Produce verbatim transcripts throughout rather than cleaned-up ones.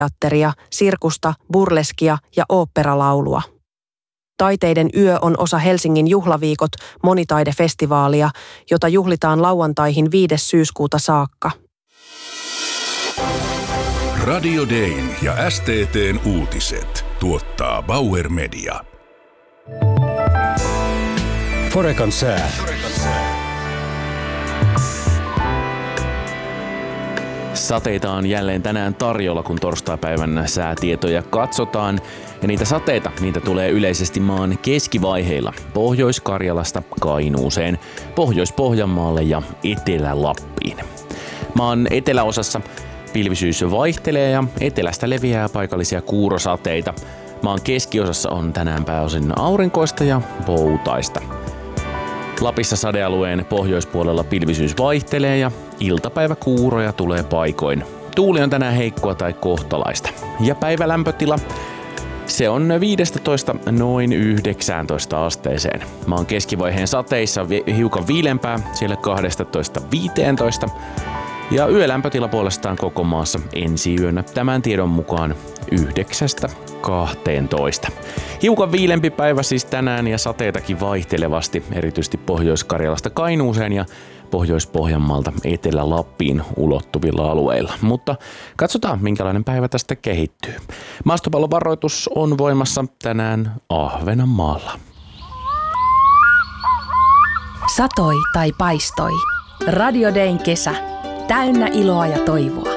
teatteria, sirkusta, burleskia ja oopperalaulua. Taiteiden yö on osa Helsingin juhlaviikot monitaidefestivaalia, jota juhlitaan lauantaihin viides syyskuuta saakka. Radio Dayn ja S T T:n uutiset tuottaa Bauer Media. Forekan sää. Sateita on jälleen tänään tarjolla, kun torstaipäivän säätietoja katsotaan. Ja niitä sateita, niitä tulee yleisesti maan keskivaiheilla Pohjois-Karjalasta Kainuuseen, Pohjois-Pohjanmaalle ja Etelä-Lappiin. Maan eteläosassa pilvisyys vaihtelee ja etelästä leviää paikallisia kuurosateita. Maan keskiosassa on tänään pääosin aurinkoista ja poutaista. Lapissa sadealueen pohjoispuolella pilvisyys vaihtelee ja iltapäiväkuuroja tulee paikoin. Tuuli on tänään heikkoa tai kohtalaista. Ja päivälämpötila, se on viisitoista noin yhdeksäntoista asteeseen. Maan keskivaiheen sateissa hiukan viilempää, siellä kaksitoista viisitoista. Ja yölämpötila puolestaan koko maassa ensi yönä tämän tiedon mukaan yhdeksästä kahteentoista. Hiukan viilempi päivä siis tänään ja sateitakin vaihtelevasti, erityisesti Pohjois-Karjalasta Kainuuseen ja Pohjois-Pohjanmaalta Etelä-Lappiin ulottuvilla alueilla. Mutta katsotaan, minkälainen päivä tästä kehittyy. Maastopallovaroitus on voimassa tänään Ahvenanmaalla. Satoi tai paistoi. Radio Dayn kesä. Täynnä iloa ja toivoa.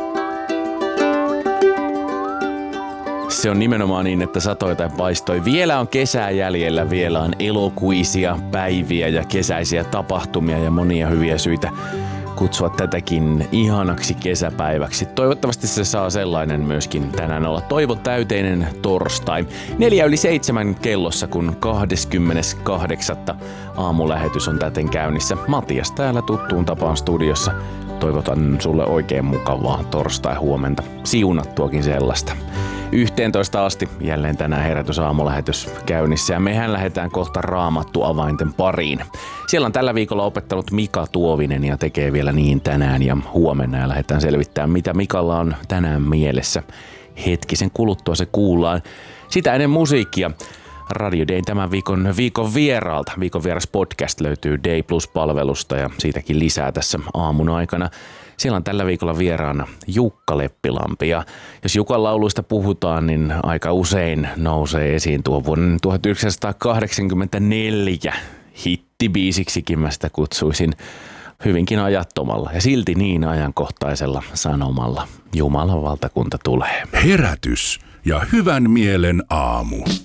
Se on nimenomaan niin, että satoi tai paistoi. Vielä on kesää jäljellä, vielä on elokuisia päiviä ja kesäisiä tapahtumia ja monia hyviä syitä kutsua tätäkin ihanaksi kesäpäiväksi. Toivottavasti se saa sellainen myöskin tänään olla. Toivon täyteinen torstai. Neljä yli seitsemän kellossa, kun kahdeskymmeneskahdeksas aamulähetys on täten käynnissä. Matias täällä tuttuun tapaan studiossa. Toivotan sulle oikein mukavaa torstai-huomenta. Siunattuakin sellaista. yhteentoista asti jälleen tänään herätysaamulähetys käynnissä ja mehän lähdetään kohta Raamattu avainten pariin. Siellä on tällä viikolla opettanut Mika Tuovinen ja tekee vielä niin tänään ja huomenna ja lähdetään selvittämään, mitä Mikalla on tänään mielessä. Hetkisen kuluttua se kuullaan. Sitä ennen musiikkia. Radio Dayn tämän viikon, viikon vieraalta. Viikon vieras podcast löytyy Day Plus-palvelusta ja siitäkin lisää tässä aamun aikana. Siellä on tällä viikolla vieraana Jukka Leppilampi ja jos Jukan lauluista puhutaan, niin aika usein nousee esiin tuo vuoden tuhatyhdeksänsataakahdeksankymmentäneljä hittibiisiksikin mä sitä kutsuisin hyvinkin ajattomalla ja silti niin ajankohtaisella sanomalla. Jumalan valtakunta tulee. Herätys ja hyvän mielen aamu.